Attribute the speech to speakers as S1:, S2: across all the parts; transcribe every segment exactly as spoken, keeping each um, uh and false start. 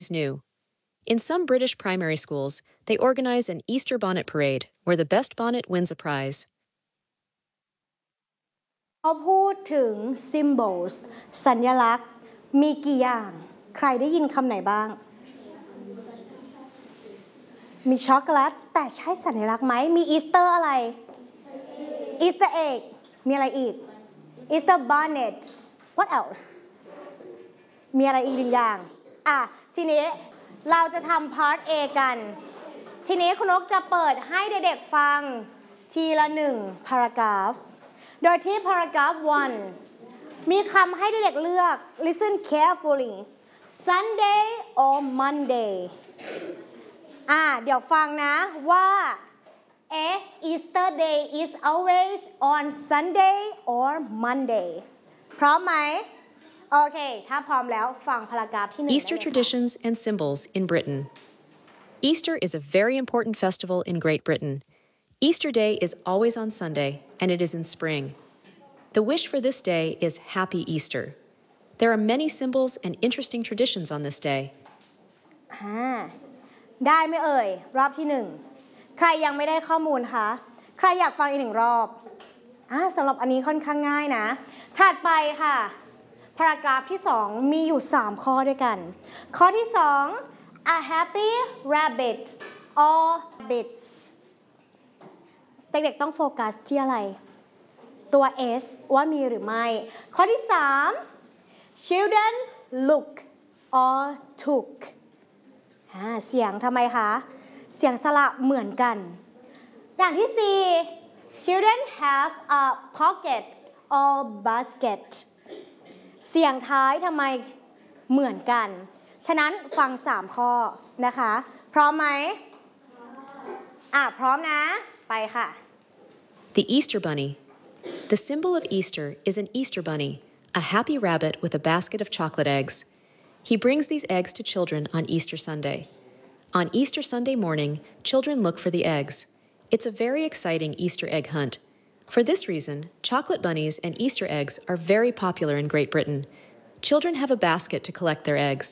S1: new. In some British primary schools, they organize an Easter bonnet parade where the best bonnet wins a prize.
S2: เขาพูดถึง symbols สัญลักษณ์มีกี่อย่างใครได้ยินคำไหนบ้างมีช็อกโกแลตแต่ใช่สัญลักษณ์ไหมมีอีสเตอร์อะไรอีสเตอร์เอ็กมีอะไรอีกอีสเตอร์บอนเน็ต what else มีอะไรอีกหนึ่งอย่างอ่ะทีนี้เราจะทำ part A กันทีนี้คุณนกจะเปิดให้เด็กๆฟังทีละหนึ่ง paragraph โดยที่ paragraph one มีคำให้เด็กๆเลือก listen carefully Sunday or Monday อ่ะเดี๋ยวฟังนะว่าเอ๊ะ Easter Day is always on Sunday or Monday พร้อมไหมโอเคถ้าพร้อมแล้วฟังพารากราฟที่หนึ่ง
S1: Easter traditions and symbols in Britain. Easter is a very important festival in Great Britain. Easter Day is always on Sunday, and it is in spring. The wish for this day is Happy Easter. There are many symbols and interesting traditions on this day.
S2: อ่าได้ไหมเอ่ยรอบที่หนึ่งใครยังไม่ได้ข้อมูลคะใครอยากฟังอีกหนึ่งรอบอ่าสำหรับอันนี้ค่อนข้างง่ายนะถัดไปค่ะพารากราฟที่สองมีอยู่สามข้อด้วยกันข้อที่สอง a happy rabbit or rabbits เด็กๆต้องโฟกัสที่อะไรตัว S ว่ามีหรือไม่ข้อที่สาม children look or took อ่าเสียงทำไมคะเสียงสระเหมือนกันอย่างที่สี่ children have a pocket or basket เสียงท้ายทำไมเหมือนกันฉะนั้นฟังสามข้อนะคะพร้อมไหมอ่ะพร้อมนะไปค่ะ
S1: The Easter Bunny. The symbol of Easter is an Easter bunny, a happy rabbit with a basket of chocolate eggs. He brings these eggs to children on Easter Sunday. On Easter Sunday morning, children look for the eggs. It's a very exciting Easter egg hunt. For this reason, chocolate bunnies and Easter eggs are very popular in Great Britain. Children have a basket to collect their eggs.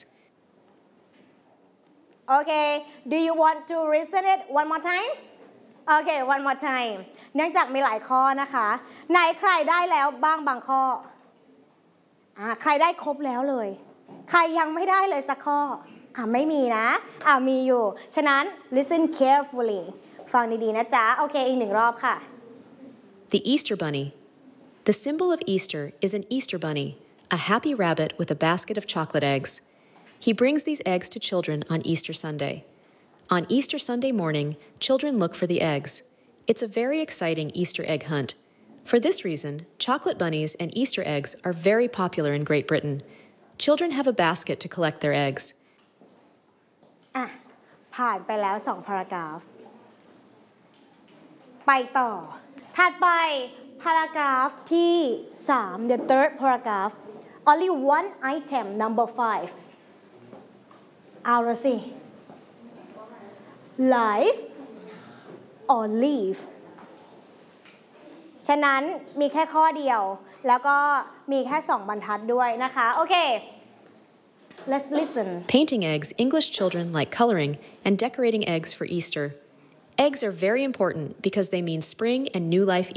S2: Okay, do you want to listen it one more time? Okay, one more time. เนื่องจากมีหลายข้อนะคะไหนใครได้แล้วบ้างบางข้ออ่าใครได้ครบแล้วเลยใครยังไม่ได้เลยสักข้ออ่าไม่มีนะอ่ามีอยู่ฉะนั้น listen carefully ฟังดีๆนะจ๊ะโอเคอีกหนึ่งรอบค่ะ
S1: The Easter Bunny. The symbol of Easter is an Easter bunny, a happy rabbit with a basket of chocolate eggs. He brings these eggs to children on Easter Sunday. On Easter Sunday morning, children look for the eggs. It's a very exciting Easter egg hunt. For this reason, chocolate bunnies and Easter eggs are very popular in Great Britain. Children have a basket to collect their eggs.
S2: อ่ะผ่านไปแล้วสองพารากราฟไปต่อถัดไปพารากราฟที่สาม the third paragraph only one item number five เอาละสิ life or leave ฉะนั้นมีแค่ข้อเดียวแล้วก็มีแค่สองบรรทัดด้วยนะคะโอเค let's listen
S1: Painting eggs, English children like coloring and decorating eggs for Easter. Eggs are very important because they mean spring and new life.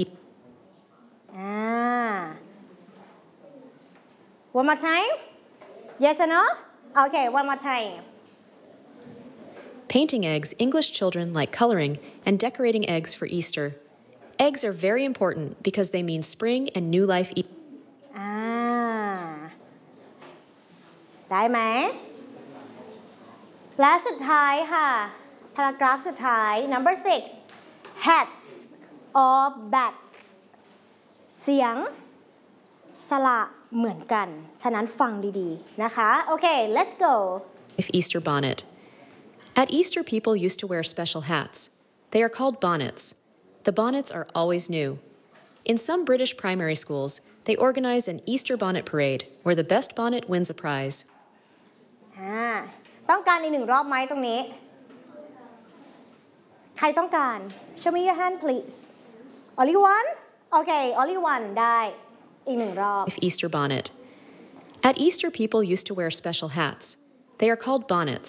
S2: Ah. One more time? Yes or no? Okay, one more time.
S1: Painting eggs, English children like coloring and decorating eggs for Easter. Eggs are very important because they mean spring and new life.
S2: อ่าได้ไหมและสุดท้ายค่ะพารากราฟสุดท้าย number six hats or bats เสียงสระเหมือนกันฉะนั้นฟังดีๆนะคะโอเค let's go
S1: If Easter bonnet. At Easter, people used to wear special hats. They are called bonnets. The bonnets are always new. In some British primary schools, they organize an Easter bonnet parade where the best bonnet wins a prize.
S2: อ่าต้องการอีกหนึ่งรอบไหมตรงนี้ใครต้องการ Show me your hand please Only one Okay only one ได้อีกหนึ่งรอบ
S1: If Easter bonnet. At Easter, people used to wear special hats. They are called bonnets.